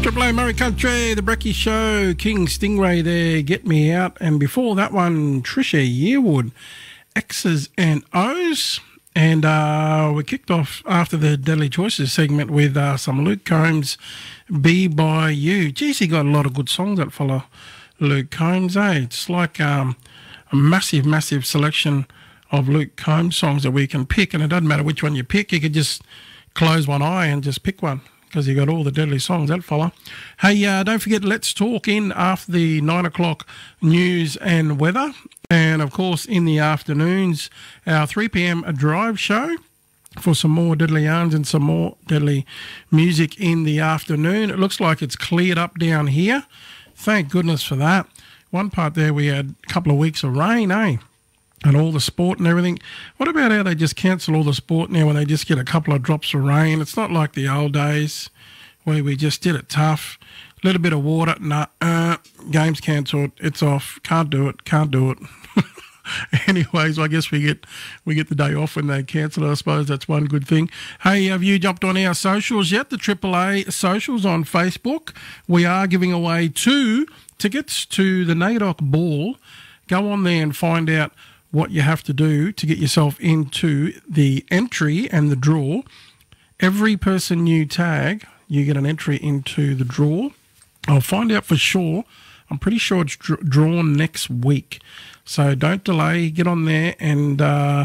Triple A Murray Country, The Brekkie Show, King Stingray there, Get Me Out. And before that one, Trisha Yearwood, X's and O's. And we kicked off after the Deadly Choices segment with some Luke Combs, Be By You. Geez, he got a lot of good songs, that fella, Luke Combs, eh? It's like a massive, massive selection of Luke Combs songs that we can pick. And it doesn't matter which one you pick, you could just close one eye and just pick one, because you got all the deadly songs, that fella. Hey, don't forget, Let's Talk in after the 9 o'clock news and weather. And, of course, in the afternoons, our 3 p.m. drive show for some more deadly yarns and some more deadly music in the afternoon. It looks like it's cleared up down here. Thank goodness for that. One part there we had a couple of weeks of rain, eh? And all the sport and everything. What about how they just cancel all the sport now when they just get a couple of drops of rain? It's not like the old days where we just did it tough. A little bit of water, game's cancelled, it's off, can't do it. Anyways, I guess we get the day off when they cancel it. I suppose that's one good thing. Hey, have you jumped on our socials yet? The AAA socials on Facebook. We are giving away 2 tickets to the NAIDOC Ball. Go on there and find out what you have to do to get yourself into the entry and the draw. Every person you tag, you get an entry into the draw. I'll find out for sure. I'm pretty sure it's drawn next week. So don't delay. Get on there and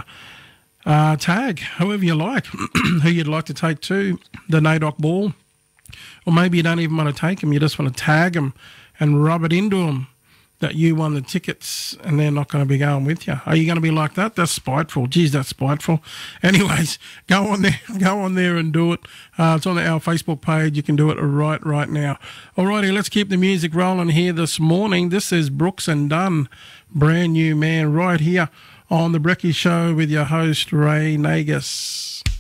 tag whoever you like, who you'd like to take to the NAIDOC Ball. Or maybe you don't even want to take them. You just want to tag them and rub it into them that you won the tickets and they're not going to be going with you. Are you going to be like that? That's spiteful. Geez, that's spiteful. Anyways, go on there and do it. It's on our Facebook page. You can do it right now. Alrighty, let's keep the music rolling here this morning. This is Brooks and Dunn, Brand New Man, right here on The Brekkie Show with your host, Ray Nagus.